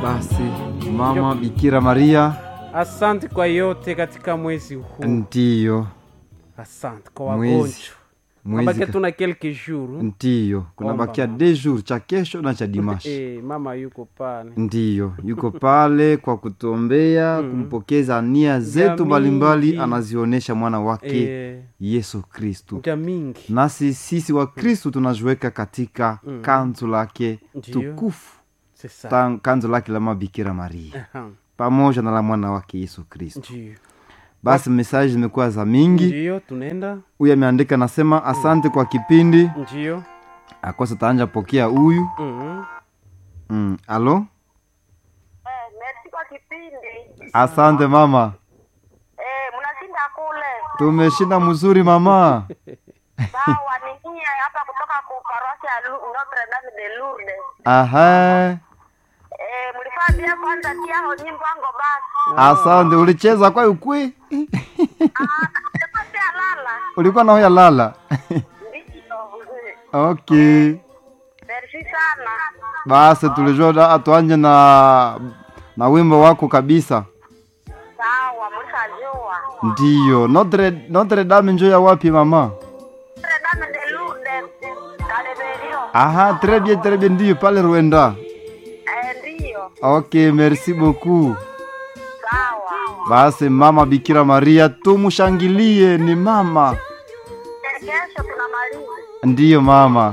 Basi Mama Bikira Maria, asante kwa yote katika mwezi huu. Ndiyo. Asante kwa wagonjwa. Mwezi tuna quelques jours. Ndiyo. Kuna bakia 2 jours, cha kesho na cha dimashi. Mama yuko pale. Ndiyo, yuko pale kwa kutuombea, kumpokeza nia zetu mbalimbali anazionesha mwana wake Yesu Kristo. Nasi sisi wa Kristo tunajiweka katika kanzu lake tukufu. Kanzu lake la Mama Bikira Maria. Pamoja na la mwana wake Yesu Kristo. Basi message zimekuwa za mingi. Ndiyo, tunaenda. Huyu ameandika nasema asante kwa kipindi. Ndiyo. Akosa taanja pokea huyu. Alo? Merci kwa kipindi. Asante mama. Mnashinda kule. Tumeshinda mzuri mama. Sawa, ni hapa kutoka kwa parokia Notre Dame de Lourdes. Aha. Mlifanya kwanza tia ho nyimbo wangu basi. Asante, ulicheza kwa ukwe? Nilikuwa lala. Ulikuwa na hoya lala? Okay. Merci sana. Basi tulijua atuanje na wimbo wako kabisa. Sawa, mshajua. Ndiyo, Notre Dame njoo ya wapi mama? Notre Dame de Lourdes. Kaleberio. Aha, très bien, ndiyo pale Rwanda. Ndiyo. Okay, merci beaucoup. Sawa. Basi Mama Bikira Maria tumushangilie, ni mama. Kesho tunamaliza. Ndiyo mama.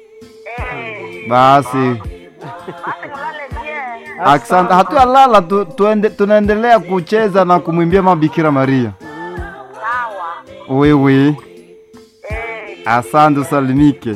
Basi Mulale bien. asante, hatuyalala tunaendelea kucheza na kumwimbia Mama Bikira Maria. Sawa. Wewe. Asante, usalimike.